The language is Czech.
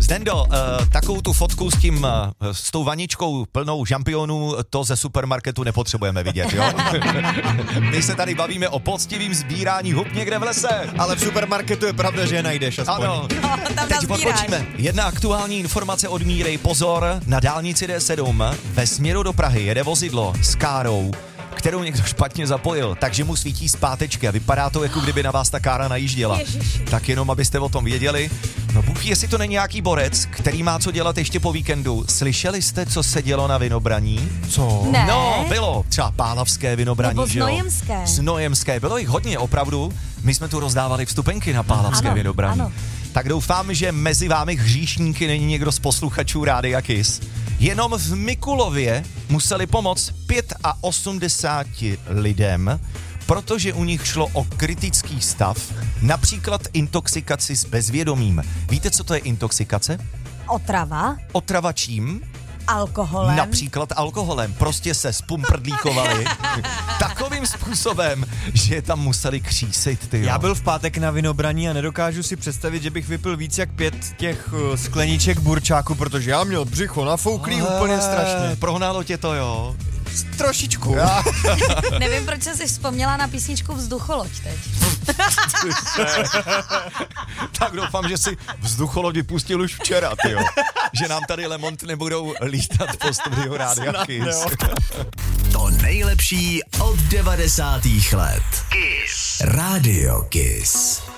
Zdendo, takovou tu fotku s tou vaničkou plnou žampionů, to ze supermarketu nepotřebujeme vidět, jo? My se tady bavíme o poctivým sbírání hub někde v lese. Ale v supermarketu je pravda, že je najdeš aspoň. Ano, teď odbočíme. Jedna aktuální informace od Míry. Pozor, na dálnici D7 ve směru do Prahy jede vozidlo s károu, kterou někdo špatně zapojil, takže mu svítí zpátečky a vypadá to, jako kdyby na vás ta kára najížděla. Ježiši. Tak jenom, abyste o tom věděli. No bůh, jestli to není nějaký borec, který má co dělat ještě po víkendu. Slyšeli jste, co se dělo na Vinobraní? Co? Ne. No, bylo třeba Pálavské Vinobraní, Nebo že jo? Znojemské. Znojemské, bylo jich hodně, opravdu. My jsme tu rozdávali vstupenky na Pálavské Ano, Vinobraní. ano. Tak doufám, že mezi vámi hříšníky není někdo z posluchačů Rádia Kiss. Jenom v Mikulově museli pomoct 85 lidem, protože u nich šlo o kritický stav, například intoxikaci s bezvědomím. Víte, co to je intoxikace? Otrava, Otrava čím? alkoholem. Například alkoholem. Prostě se spumprdlíkovali takovým způsobem, že je tam museli křísit, ty. Já byl v pátek na Vinobraní a nedokážu si představit, že bych vypil víc jak 5 těch skleniček burčáku, protože já měl břicho nafouklý úplně strašně. Prohnalo tě to, jo? Trošičku. Nevím, proč jsem si vzpomněla na písničku Vzducholoď teď. Tak doufám, že si vzducholod vypustil už včera, ty jo. Že nám tady Lemont nebudou lítat po studiu Rádia Kiss. To nejlepší od 90. let. Kiss. Radio Kiss.